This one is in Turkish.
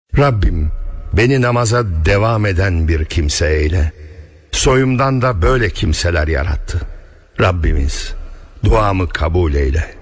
Rabbim beni namaza devam eden bir kimse eyle. Soyumdan da böyle kimseler yarattı. Rabbimiz duamı kabul eyle.